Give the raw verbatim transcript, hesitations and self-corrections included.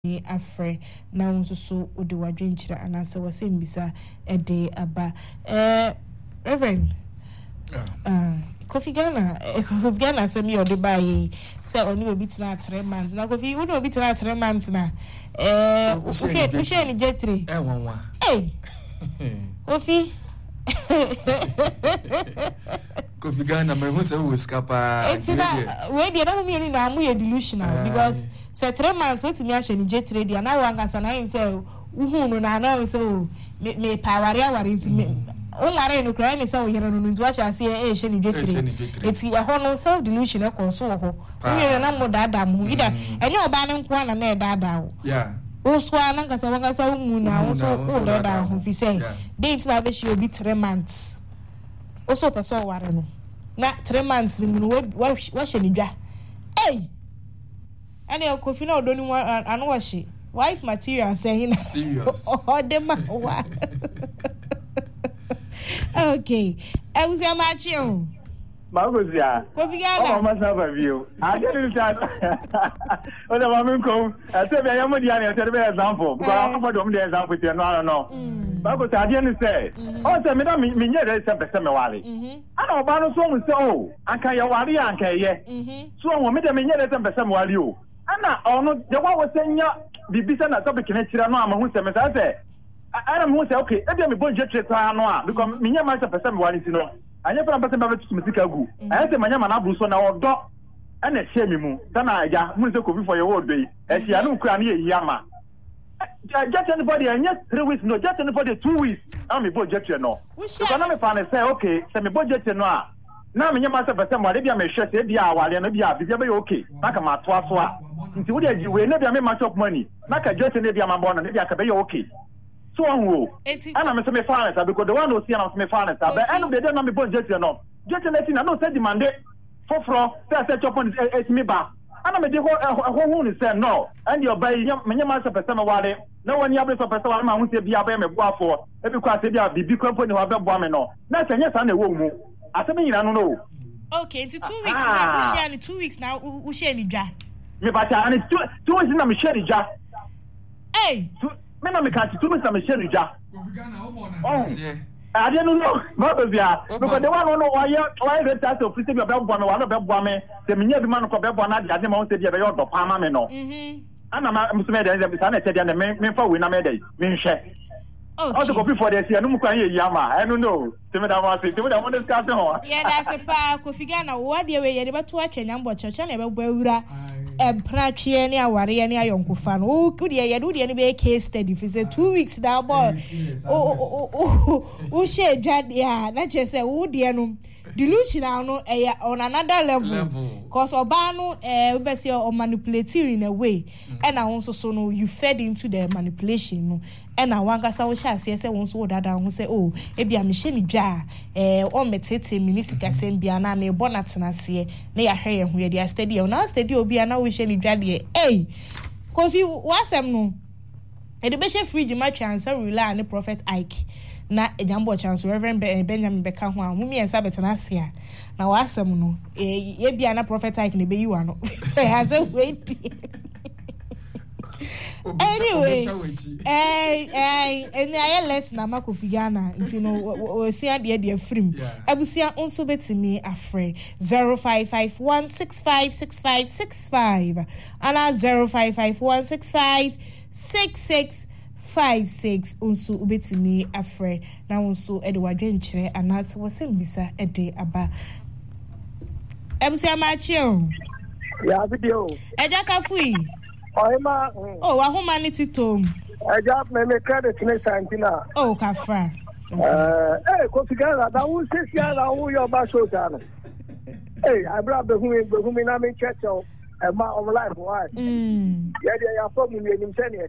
afre na nso so odi wadwenkyira anase wase mbisa ede aba eh Reverend ah Kofi Ghana Kofi Ghana se mi odi baye se oni obi tina three months na Kofi woni obi tina three months na eh ufe ufe ni jetre eh wanwa eh Kofi Kofi Ghana me ho se wo skapa we dey na me ni na amu ye delusional because say three months wait me ahwe ni jetre dia na wan kasa na him say uhu no na na say me me power ya ware nti me o ngare no kra ni say o yere no nti wa sha say eh hwe ni jetre eti e ho no self delusion e kon so ho we na mo dada mu ida enye oba ne nko na na e dada wo yeah uswa na kasa wan kasa mu na wo so o dada ho fi say dey nti na be she obi three months o so person ware no na three months ni mu wa wa hwe ni dwa eh and your Kofi na odoni anu washi wife material saying serious oh dem wa okay e uzi amachi o Magozia Kofi Ghana oh mama saba bio I get it chat o da mama nko I say be yam dia na tell be example because I for them the example there no no Magozia dia ni say o say me da me nye dey say person me ware ana oba no so mu say oh anka ye ware anka ye so wo me da me nye dey say person me ware o ana ono de wa wo senya bibisa na topic na kira no ama hu se me say ana me hu say okay e dey me bon jetre ta no a because me nya ma say person me ware ti no anya pra person ba betu me sika gu anya say manya ma na bru so na odo ana hye me mu sana aja mu say Kofi for your word dey e hye anu kura na ye yi ama just anybody anya three weeks no just anybody two weeks am me bon jetre no because na me fa na say okay say me bon jetre no a na me nya ma say person me ware bia me hye say bia ware no bia bia be okay na ka ma to aso a nti wo dey we na bia me match up money na ka jetre na bia ma bon na bia ka be okay so onwo ana me say me finance because the one no see na me finance but end of the day na me bon jetre no jetre na ti na no say demand for fro say say chop on it me ba ana me dey ho ho hu ni say no and your buy me nyama say person me ware na woni abre so person ware ma hu say bia ba me bo afo e bi kwa say bia bibi kwampo ni ho be bo me no na say nya sa na wo mu aseme nyina no no okay it's two weeks now we share two weeks now we share ni dwa me ba ta ani two two weeks na me share ni dwa eh me na me ka two weeks na me share ni dwa Kofi Ghana o mo na see I didn't know. Mabia, because the one who know why why the task of Christian Babbo no one Babbo me, the Minya man ko Babbo na dia dem say dia be your pama me no. Mhm. Ana ma musume dia dem say na che dia na me me fa we na me dey. Me nhwe. Okay. Also Kofi for the no mu kwan ye yama. I don't know. Timi da wa say, timi da one discuss ho. Yeah, that's a pa Kofi Ghana wo dia we ye de beto atwa nyambo cheche na be bo awura. Empra twe ne aware ne ayonkofa no wo de ye de wo de ne be case study fi say two weeks da boy o o o she dwade a na che say wo de no delusional no eh on another level cause oba no eh we say o manipulative in a way and na won so so no you fed into the manipulation no and na wan kasa wo sha say say won so dada ho say oh e bia me hye ni dwa eh o metete minisika sem bia na me bonatena se na ya hwe ye ho ye dia steady o na steady obi na wo hye ni dwa de eh Kofi wasem no e de be hye fridge ma transfer rely on Prophet Ike na ejambo chance Reverend Benjamin Beka ho a mumi ensa betena se a na wasem no eh ye bia na Prophet Ike ne be yiwa no say has a wait anyway eh eh enya ye less na Kofi Ghana nti no we sia de de afrim abusia onso betimi afre zero five five one six five six five six five ana zero five five one six five six six five six onso ubetimi afre na onso e de wadwenkyere ana se wosembisa e de aba abusia machi o ya video eja kafui oh ma oh wa humanity tom eja me me credit ne santina oh kafra eh eh Kofi Ghana da wu se sia na wu yo ba show ta no eh abra be hu be hu mi na me checho e ma on live why mm ya dia ya fo mu ni nim se ne